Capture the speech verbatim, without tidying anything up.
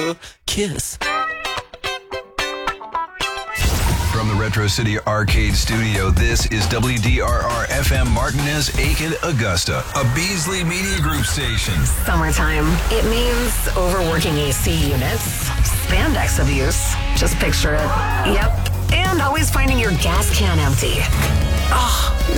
a kiss. From the Retro City Arcade Studio, this is W D R R F M Martinez, Aiken, Augusta, a Beasley Media Group station. Summertime. It means overworking A C units, spandex abuse. Just picture it. Yep. And always finding your gas can empty. Oh,